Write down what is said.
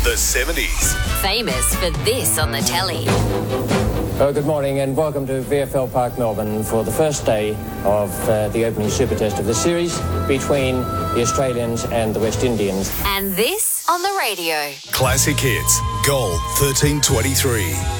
The 70s. Famous for this on the telly. Good morning and welcome to VFL Park, Melbourne for the first day of the opening Super Test of the series between the Australians and the West Indians. And this on the radio. Classic Hits, Gold 1323.